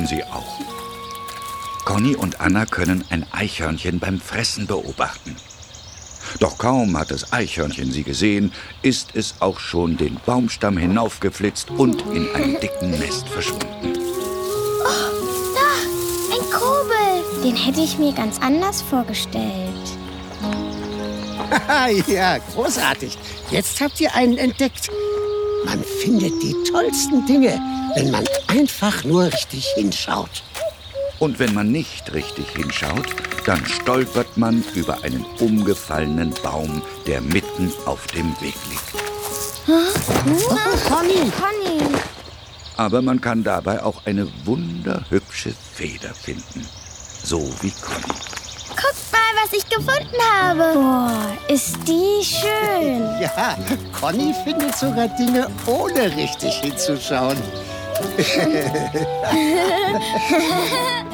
tun sie auch. Conny und Anna können ein Eichhörnchen beim Fressen beobachten. Doch kaum hat das Eichhörnchen sie gesehen, ist es auch schon den Baumstamm hinaufgeflitzt und in einem dicken Nest verschwunden. Oh, da, ein Kobel. Den hätte ich mir ganz anders vorgestellt. Ja, großartig. Jetzt habt ihr einen entdeckt. Man findet die tollsten Dinge, wenn man einfach nur richtig hinschaut. Und wenn man nicht richtig hinschaut, dann stolpert man über einen umgefallenen Baum, der mitten auf dem Weg liegt. Oh, Conny! Conny. Aber man kann dabei auch eine wunderhübsche Feder finden. So wie Conny. Guck mal, was ich gefunden habe. Boah, ist die schön. Ja, Conny findet sogar Dinge, ohne richtig hinzuschauen.